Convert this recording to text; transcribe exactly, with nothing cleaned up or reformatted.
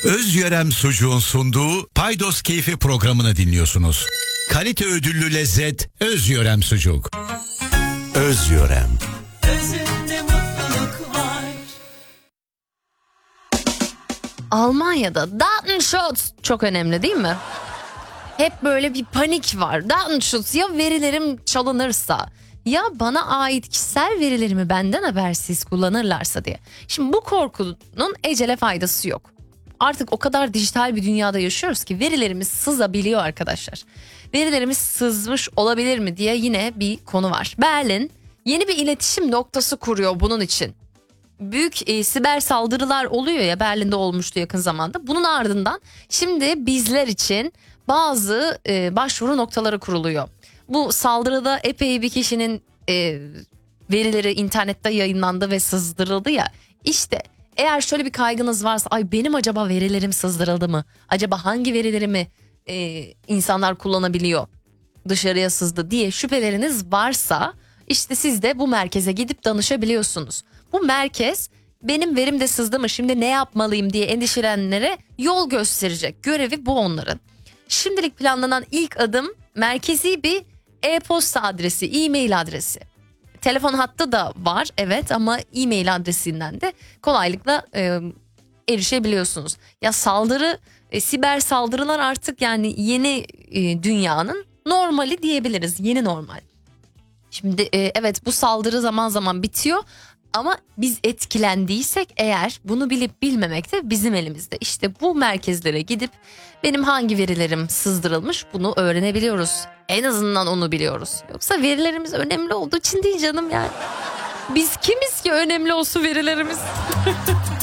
Özyörem Sucuğun sunduğu Paydos Keyfi programını dinliyorsunuz. Kalite ödüllü lezzet Özyörem Sucuk. Özyörem. Özünde mutluluk var. Almanya'da Datenschutz çok önemli değil mi? Hep böyle bir panik var. Datenschutz, ya verilerim çalınırsa, ya bana ait kişisel verilerimi benden habersiz kullanırlarsa diye. Şimdi bu korkunun ecele faydası yok. Artık o kadar dijital bir dünyada yaşıyoruz ki verilerimiz sızabiliyor arkadaşlar. Verilerimiz sızmış olabilir mi diye yine bir konu var. Berlin yeni bir iletişim noktası kuruyor bunun için. Büyük e, siber saldırılar oluyor ya, Berlin'de olmuştu yakın zamanda. Bunun ardından şimdi bizler için bazı e, başvuru noktaları kuruluyor. Bu saldırıda epey bir kişinin e, verileri internette yayınlandı ve sızdırıldı ya. İşte eğer şöyle bir kaygınız varsa, ay benim acaba verilerim sızdırıldı mı? Acaba hangi verilerimi e, insanlar kullanabiliyor, dışarıya sızdı diye şüpheleriniz varsa, işte siz de bu merkeze gidip danışabiliyorsunuz. Bu merkez benim verim de sızdı mı, şimdi ne yapmalıyım diye endişelenenlere yol gösterecek. Görevi bu onların. Şimdilik planlanan ilk adım merkezi bir e-posta adresi, e-mail adresi. Telefon hattı da var evet, ama e-mail adresinden de kolaylıkla e, erişebiliyorsunuz. Ya saldırı, e, siber saldırılar artık yani yeni e, dünyanın normali diyebiliriz. Yeni normal. Şimdi e, evet, bu saldırı zaman zaman bitiyor. Ama biz etkilendiysek eğer, bunu bilip bilmemek de bizim elimizde. İşte bu merkezlere gidip benim hangi verilerim sızdırılmış, bunu öğrenebiliyoruz. En azından onu biliyoruz. Yoksa verilerimiz önemli olduğu için değil canım yani. Biz kimiz ki önemli olsun verilerimiz?